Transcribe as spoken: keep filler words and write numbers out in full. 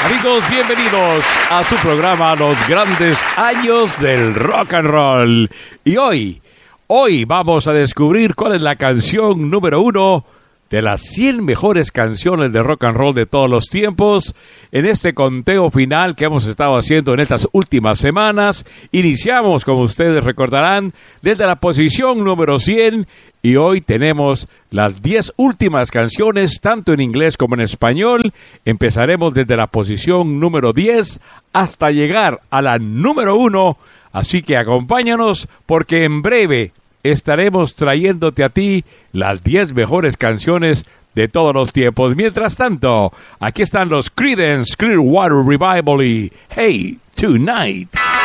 Amigos, bienvenidos a su programa Los Grandes Años del Rock and Roll. Y hoy, hoy vamos a descubrir cuál es la canción número uno de las cien mejores canciones de rock and roll de todos los tiempos. En este conteo final que hemos estado haciendo en estas últimas semanas, iniciamos, como ustedes recordarán, desde la posición número cien, y hoy tenemos las diez últimas canciones, tanto en inglés como en español. Empezaremos desde la posición número diez hasta llegar a la número uno, así que acompáñanos porque en breve estaremos trayéndote a ti las diez mejores canciones de todos los tiempos. Mientras tanto, aquí están los Creedence Clearwater Revival y Hey Tonight.